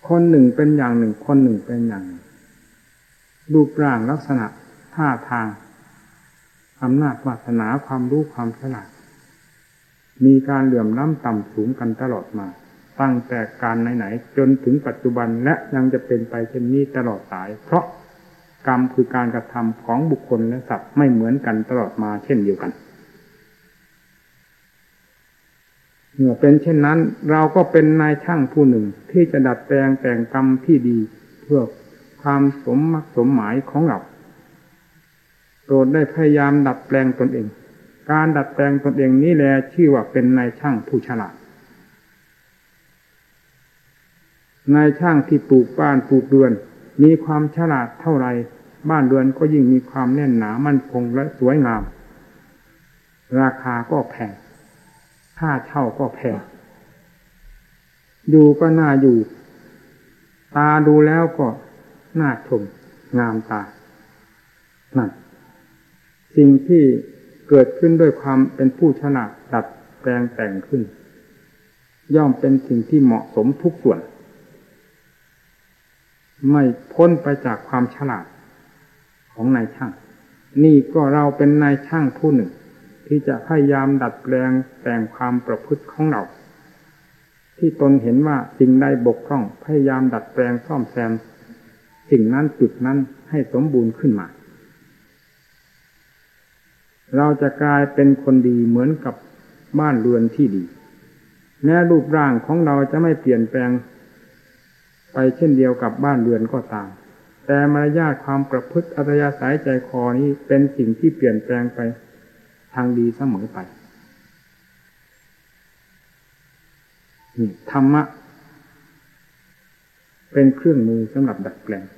คนหนึ่งเป็นอย่างหนึ่งคนหนึ่งเป็นอย่างหนึ่งรูปร่างลักษณะท่าทางอำนาจวาสนาความรู้ความฉลาดมีการเหลื่อมล้ำต่ำสูงกันตลอดมาตั้งแต่การไหนๆจนถึงปัจจุบันและยังจะเป็นไปเช่นนี้ตลอดสายเพราะกรรมคือการกระทำของบุคคลและสัตว์ไม่เหมือนกันตลอดมาเช่นเดียวกันเมื่อเป็นเช่นนั้นเราก็เป็นนายช่างผู้หนึ่งที่จะดัดแปลงแต่งกรรมที่ดีเพื่อความสมมักสมหมายของเราโปรดได้พยายามดัดแปลงตนเองการดัดแปลงตนเองนี้แหละชื่อว่าเป็นนายช่างผู้ฉลาดนายช่างที่ปลูกบ้านปลูกเรือนมีความฉลาดเท่าไรบ้านเรือนก็ยิ่งมีความแน่นหนามั่นคงและสวยงามราคาก็แพงค่าเช่าก็แพงอยู่ก็น่าอยู่ตาดูแล้วก็น่าชมงามตานั่นสิ่งที่เกิดขึ้นด้วยความเป็นผู้ฉลาดดัดแปลงแต่งขึ้นย่อมเป็นสิ่งที่เหมาะสมทุกส่วนไม่พ้นไปจากความฉลาดของนายช่างนี่ก็เราเป็นนายช่างผู้หนึ่งที่จะพยายามดัดแปลงแต่งความประพฤติของเราที่ตนเห็นว่าสิ่งใดบกพร่องพยายามดัดแปลงซ่อมแซมสิ่งนั้นจุดนั้นให้สมบูรณ์ขึ้นมาเราจะกลายเป็นคนดีเหมือนกับบ้านเรือนที่ดีแม้รูปร่างของเราจะไม่เปลี่ยนแปลงไปเช่นเดียวกับบ้านเรือนก็ตามแต่มารยาทความประพฤติอัธยาศัยใจคอนี้เป็นสิ่งที่เปลี่ยนแปลงไปทางดีเสมอไปนี่ธรรมะเป็นเครื่องมือสำหรับดัดแปลง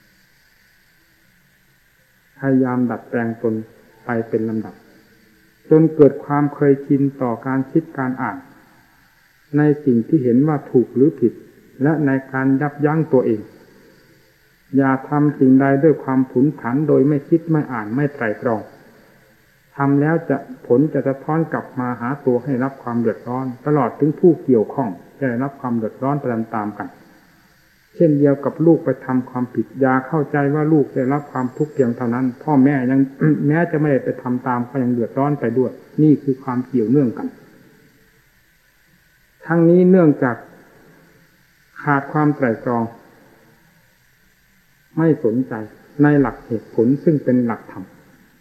พยายามดัดแปลงตนไปเป็นลำดับจนเกิดความเคยชินต่อการคิดการอ่านในสิ่งที่เห็นว่าถูกหรือผิดและในการยับยั้งตัวเองอย่าทำสิ่งใดด้วยความผุนผันโดยไม่คิดไม่อ่านไม่ไตร่ตรองทำแล้วผลจะสะท้อนกลับมาหาตัวให้รับความเดือดร้อนตลอดถึงผู้เกี่ยวข้องจะได้รับความเดือดร้อนไปตามๆกันเช่นเดียวกับลูกไปทำความผิดอย่าเข้าใจว่าลูกได้รับความทุกข์เพียงเท่านั้นพ่อแม่ยัง แม้จะไม่ได้ไปทำตามก็ยังเดือดร้อนไปด้วยนี่คือความเกี่ยวเนื่องกันทั้งนี้เนื่องจากขาดความไตร่ตรองไม่สนใจในหลักเหตุผลซึ่งเป็นหลักธรรม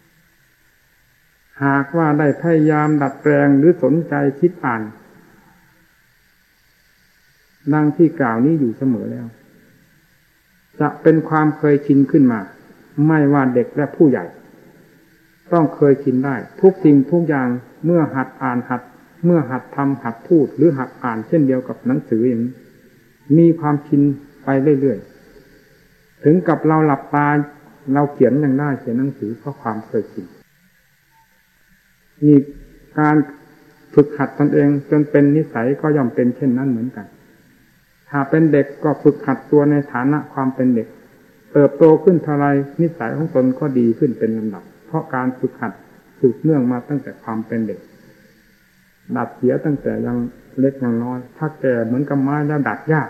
หากว่าได้พยายามดัดแปลงหรือสนใจคิดอ่านดังที่กล่าวนี้อยู่เสมอแล้วจะเป็นความเคยชินขึ้นมาไม่ว่าเด็กและผู้ใหญ่ต้องเคยชินได้ทุกสิ่งทุกอย่างเมื่อหัดอ่านเมื่อหัดทำหัดพูดหรือหัดอ่านเช่นเดียวกับหนังสืออย่างนี้มีความชินไปเรื่อยๆถึงกับเราหลับตาเราเขียนยังได้เขียนหนังสือเพราะความเคยชินมีการฝึกหัดตนเองจนเป็นนิสัยก็ย่อมเป็นเช่นนั้นเหมือนกันถ้าเป็นเด็กก็ฝึกหัดตัวในฐานะความเป็นเด็กเติบโตขึ้นเท่าไรนิสัยของตนก็ดีขึ้นเป็นลำดับเพราะการฝึกหัดสืบเนื่องมาตั้งแต่ความเป็นเด็กดัดเสียตั้งแต่ยังเล็กยังน้อยถ้าแก่เหมือนกับไม้แล้วดัดยาก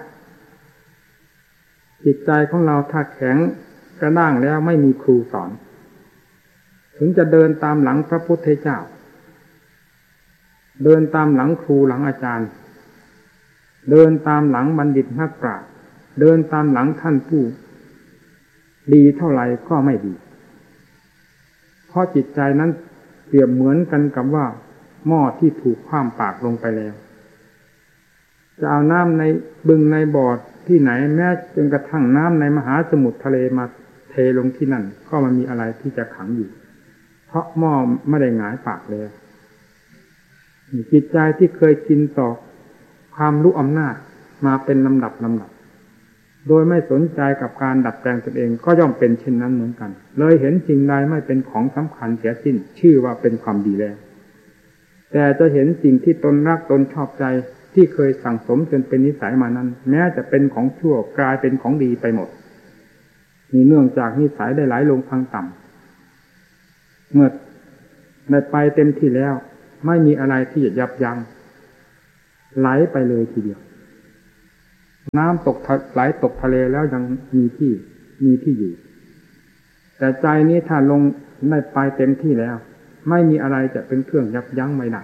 จิตใจของเราถ้าแข็งกระด้างแล้วไม่มีครูสอนถึงจะเดินตามหลังพระพุทธเจ้าเดินตามหลังครูหลังอาจารย์เดินตามหลังบัณฑิตนักปราชญ์เดินตามหลังท่านผู้ดีเท่าไหร่ก็ไม่ดีเพราะจิตใจนั้นเปรียบเหมือนกันกับว่าหม้อที่ถูกคว่ำปากลงไปแล้วจะเอาน้ำในบึงในบ่อที่ไหนแม้จนกระทั่งน้ำในมหาสมุทรทะเลมาเทลงที่นั่นก็มันมีอะไรที่จะขังอยู่เพราะหม้อไม่ได้หงายปากแล้วจิตใจที่เคยชินต่อความรู้อำนาจมาเป็นลำดับโดยไม่สนใจกับการดัดแปลงตนเองก็ย่อมเป็นเช่นนั้นเหมือนกันเลยเห็นสิ่งใดไม่เป็นของสำคัญเสียสิ้นชื่อว่าเป็นความดีแล้วแต่จะเห็นสิ่งที่ตนรักตนชอบใจที่เคยสั่งสมจนเป็นนิสัยมานั้นแม้จะเป็นของชั่วกลายเป็นของดีไปหมดมีเนื่องจากนิสัยได้ไหลลงทางต่ำเมื่อได้ไปเต็มที่แล้วไม่มีอะไรที่จะยับยั้งไหลไปเลยทีเดียวน้ำไหลตกทะเลแล้วยังมีที่อยู่แต่ใจนี้ถ้าลงได้ไปเต็มที่แล้วไม่มีอะไรจะเป็นเครื่องยับยั้งไม่ได้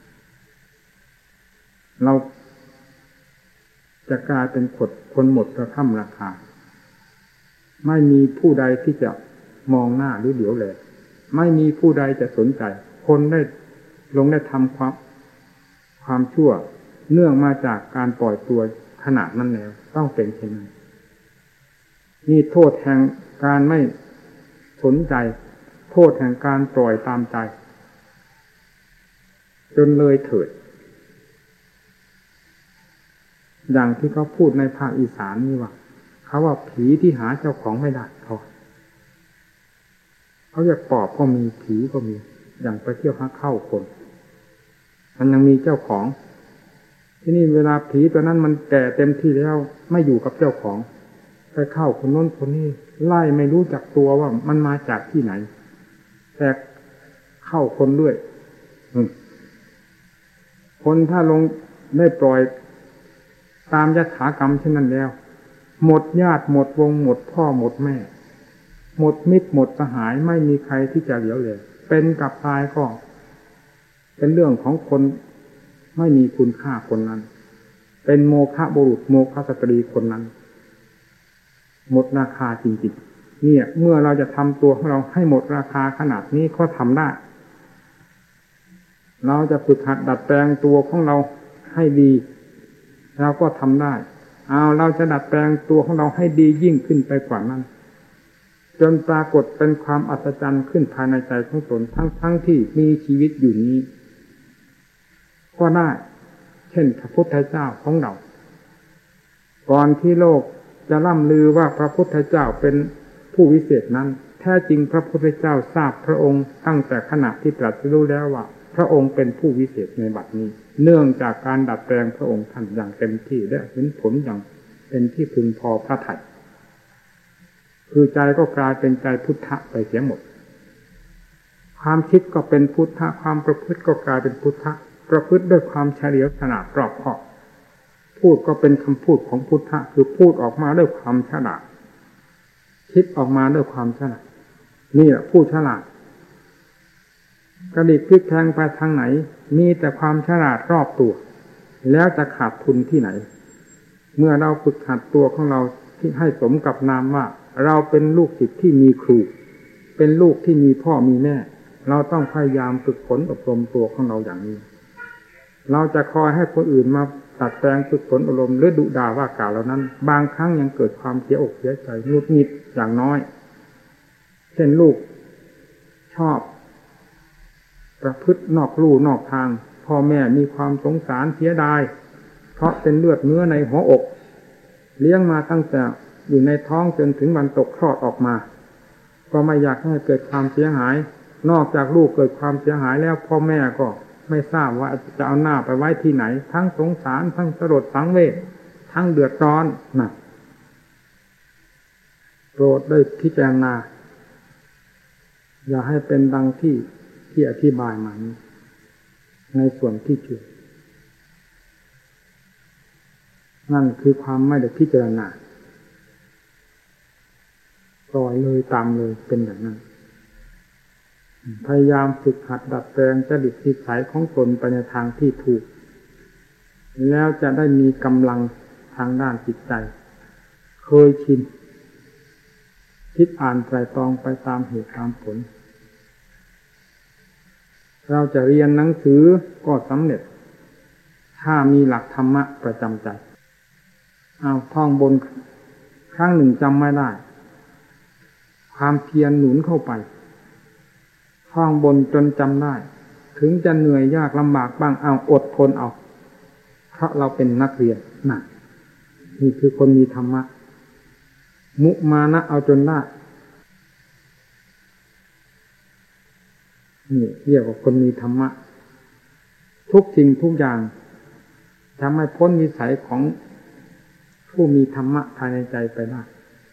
เราจะกลายเป็นคนหมดกระทั่งราคาไม่มีผู้ใดที่จะมองหน้าหรือเหลียวแลไม่มีผู้ใดจะสนใจคนได้ลงได้ทำความชั่วเนื่องมาจากการปล่อยตัวขนาดนั้นแล้วต้องเป็นเช่นนั้นนี่โทษแห่งการไม่สนใจโทษแห่งการปล่อยตามใจจนเลยเถิดอย่างที่เขาพูดในภาคอีสานนี่ว่าเขาว่าผีที่หาเจ้าของไม่ได้เขาอยากปอบก็มีผีก็มีอย่างไปเที่ยวหาเข้าคนมันยังมีเจ้าของที่นี่เวลาผีตัวนั้นมันแก่เต็มที่แล้วไม่อยู่กับเจ้าของไปเข้าคนโน้นคนนี้ไล่ไม่รู้จักตัวว่ามันมาจากที่ไหนแต่เข้าคนด้วยคนถ้าลงได้ปล่อยตามยถากรรมเช่นนั้นแล้วหมดญาติหมดวงหมดพ่อหมดแม่หมดมิตรหมดสหายไม่มีใครที่จะเหลียวแลเป็นกับตายก็เป็นเรื่องของคนไม่มีคุณค่าคนนั้นเป็นโมฆะบุรุษโมฆะสตรีคนนั้นหมดราคาจริงๆเนี่ยเมื่อเราจะทำตัวของเราให้หมดราคาขนาดนี้ก็ทำได้เราจะฝึกหัดดัดแปลงตัวของเราให้ดีเราก็ทำได้เราจะดัดแปลงตัวของเราให้ดียิ่งขึ้นไปกว่านั้นจนปรากฏเป็นความอัศจรรย์ขึ้นภายในใจของตนทั้งที่มีชีวิตอยู่นี้ก็ได้เช่นพระพุทธเจ้าของเราก่อนที่โลกจะล่ำลือว่าพระพุทธเจ้าเป็นผู้วิเศษนั้นแท้จริงพระพุทธเจ้าทราบพระองค์ตั้งแต่ขณะที่ตรัสรู้แล้วว่าพระองค์เป็นผู้วิเศษในบัดนี้เนื่องจากการดัดแปลงพระองค์ท่านอย่างเต็มที่และเห็นผลอย่างเป็นที่พึงพอพระทัยคือใจก็กลายเป็นใจพุทธะไปเสียหมดความคิดก็เป็นพุทธะความประพฤติก็กลายเป็นพุทธะประพฤติด้วยความเฉลียวฉลาดรอบคอบพูดก็เป็นคำพูดของพุทธะคือพูดออกมาด้วยความฉลาดคิดออกมาด้วยความฉลาดนี่แหละผู้ฉลาดกระดิกพลิกแพลงไปทางไหนมีแต่ความฉลาดรอบตัวแล้วจะขาดทุนที่ไหนเมื่อเราฝึกหัดตัวของเราที่ให้สมกับนามว่าเราเป็นลูกศิษย์ที่มีครูเป็นลูกที่มีพ่อมีแม่เราต้องพยายามฝึกฝนอบรมตัวของเราอย่างนี้เราจะคอยให้คนอื่นมาตัดแปลงฝึกฝนอบรมหรือดุด่าว่ากล่าวเหล่านั้นบางครั้งยังเกิดความเสียอกเสียใจหงุดหงิดอย่างน้อยเช่นลูกชอบประพฤตินอกลู่นอกทางพ่อแม่มีความสงสารเสียดายเพราะเป็นเลือดเนื้อในหัวอกเลี้ยงมาตั้งแต่อยู่ในท้องจนถึงวันตกคลอดออกมาก็ไม่อยากให้เกิดความเสียหายนอกจากลูกเกิดความเสียหายแล้วพ่อแม่ก็ไม่ทราบว่าจะเอาหน้าไปไว้ที่ไหนทั้งสงสารทั้งสลดสังเวชทั้งเดือดร้อนนะโปรดได้พิจารณาอย่าให้เป็นดังที่อธิบายมานี้ในส่วนที่ผิดนั่นคือความไม่ได้พิจารณาปล่อยเลยตามเลยเป็นอย่างนั้นพยายามฝึกหัดดัดแปลงจริตนิสัยของตนไปในทางที่ถูกแล้วจะได้มีกำลังทางด้านจิตใจเคยชินคิดอ่านไตร่ตรองไปตามเหตุตามผลเราจะเรียนหนังสือก็สำเร็จถ้ามีหลักธรรมะประจำใจท่องบนครั้งหนึ่งจำไม่ได้ความเพียรหนุนเข้าไปท่องบนจนจำได้ถึงจะเหนื่อยยากลำบากบ้างอดทนเอาเพราะเราเป็นนักเรียนนี่คือคนมีธรรมะมุมานะเอาจนได้นี่เรียกว่าคนมีธรรมะทุกสิ่งทุกอย่างทำให้พ้นวิสัยของผู้มีธรรมะภายในใจไปได้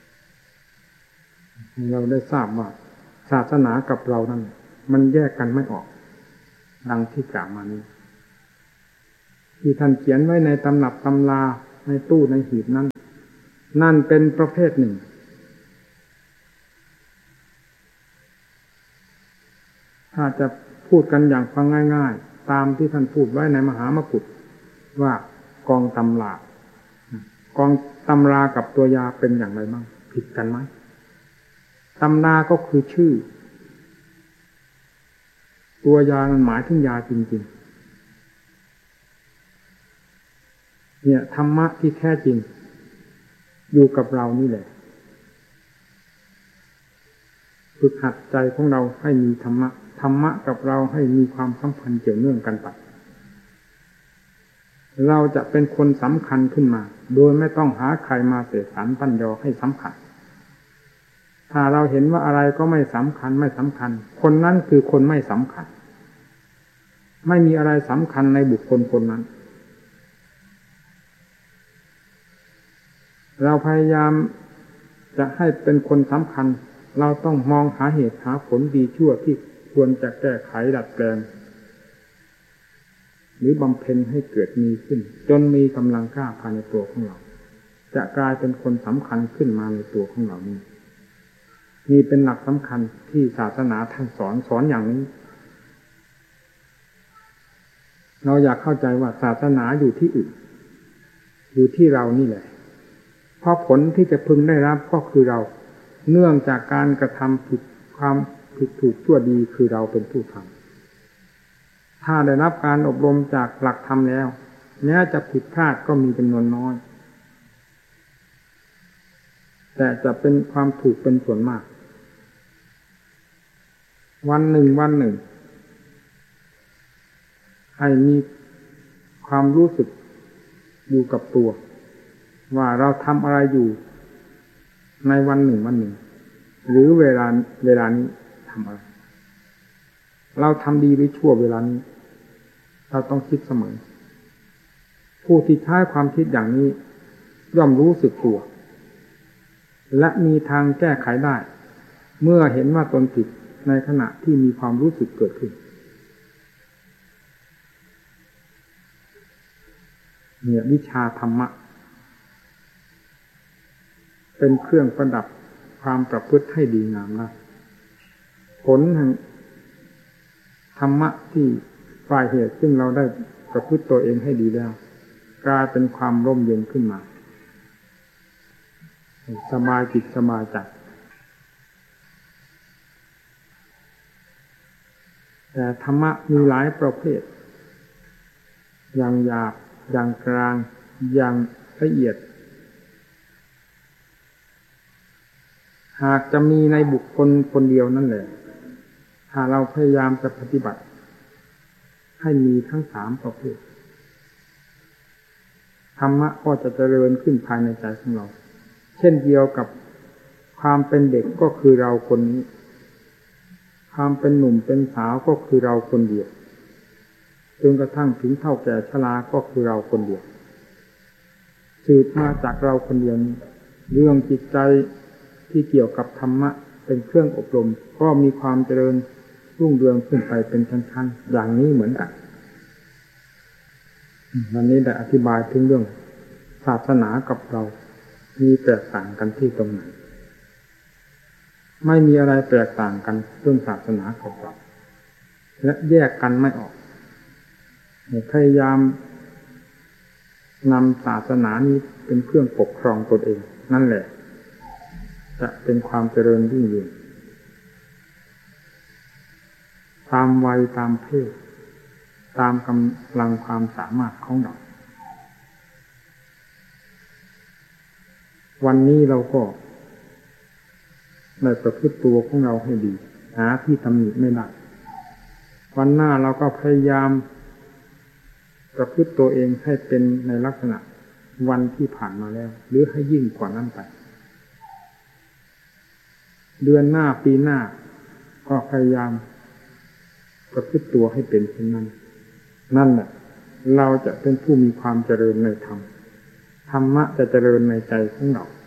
เราได้ทราบว่าศาสนากับเรานั้นมันแยกกันไม่ออกดังที่กล่าวมานี้ที่ท่านเขียนไว้ในตำรับตำราในตู้ในหีบนั้นนั่นเป็นประเภทหนึ่งถ้าจะพูดกันอย่างฟังง่ายๆตามที่ท่านพูดไว้ในมหามกุฏว่ากองตำรากองตำรากับตัวยาเป็นอย่างไรบ้างผิดกันไหมตำราก็คือชื่อตัวยามันหมายถึงยาจริงๆเนี่ยธรรมะที่แท้จริงอยู่กับเรานี่แหละฝึกหัดใจของเราให้มีธรรมะธรรมะกับเราให้มีความสัมพันธ์เกี่ยวเนื่องกันไปเราจะเป็นคนสำคัญขึ้นมาโดยไม่ต้องหาใครมาเสกสรรปั้นยอให้สำคัญถ้าเราเห็นว่าอะไรก็ไม่สำคัญไม่สำคัญคนนั้นคือคนไม่สำคัญไม่มีอะไรสำคัญในบุคคลคนนั้นเราพยายามจะให้เป็นคนสำคัญเราต้องมองหาเหตุหาผลดีชั่วที่ควรจะแก้ไขดัดแปลงหรือบำเพ็ญให้เกิดมีขึ้นจนมีกำลังกล้าภายในตัวของเราจะกลายเป็นคนสำคัญขึ้นมาในตัวของเรานี้นี่เป็นหลักสำคัญที่ศาสนาท่านสอนอย่างนี้เราอยากเข้าใจว่าศาสนาอยู่ที่อื่นอยู่ที่เรานี่แหละเพราะผลที่จะพึงได้รับก็คือเราเนื่องจากการกระทำผิดความผิดถูกชั่วดีคือเราเป็นผู้ทำถ้าได้รับการอบรมจากหลักธรรมแล้วแม้จะผิดพลาดก็มีจำนวนน้อยแต่จะเป็นความถูกเป็นส่วนมากวันหนึ่งให้มีความรู้สึกอยู่กับตัวว่าเราทำอะไรอยู่ในวันหนึ่งหรือเวลานี้ทำอะไรเราทำดีหรือชั่วเวลานี้เราต้องคิดเสมอผู้ที่ใช้ความคิดอย่างนี้ย่อมรู้สึกตัวและมีทางแก้ไขได้เมื่อเห็นว่าตนผิดในขณะที่มีความรู้สึกเกิดขึ้นเนี่ยวิชาธรรมะเป็นเครื่องประดับความประพฤติให้ดีงามได้ผลแห่งธรรมะที่ฝ่ายเหตุซึ่งเราได้ประพฤติตัวเองให้ดีแล้วกลายเป็นความร่มเย็นขึ้นมาสบายจิตสบายใจแต่ธรรมะมีหลายประเภทอย่างหยาบอย่างกลางอย่างละเอียดหากจะมีในบุคคลคนเดียวนั่นแหละถ้าเราพยายามจะปฏิบัติให้มีทั้งสามประเภทธรรมะก็จะเจริญขึ้นภายในใจของเราเช่นเดียวกับความเป็นเด็กก็คือเราคนนี้ความเป็นหนุ่มเป็นสาวก็คือเราคนเดียวจนกระทั่งถึงเฒ่าแก่ชราก็คือเราคนเดียวสืบมาจากเราคนเดียวนี้เรื่องจิตใจที่เกี่ยวกับธรรมะเป็นเครื่องอบรมก็มีความเจริญรุ่งเรืองขึ้นไปเป็นชั้นๆอย่างนี้เหมือนกันวันนี้ได้อธิบายถึงเรื่องศาสนากับเรามีแตกต่างกันที่ตรงไหนไม่มีอะไรแตกต่างกันเรื่องศาสนากับเราและแยกกันไม่ออกพยายามนำศาสนานี้เป็นเครื่องปกครองตนเองนั่นแหละจะเป็นความเจริญยิ่งยืนตามวัยตามเพศตามกำลังความสามารถของเราวันนี้เราก็ได้ประพฤติตัวของเราให้ดีหาที่ตำหนิไม่ได้วันหน้าเราก็พยายามประพฤติตัวเองให้เป็นในลักษณะวันที่ผ่านมาแล้วหรือให้ยิ่งกว่านั้นไปเดือนหน้าปีหน้าก็พยายามประพฤติตัวให้เป็นเช่นนั้นนั่นแหละเราจะเป็นผู้มีความเจริญในธรรมธรรมะจะเจริญในใจของเรา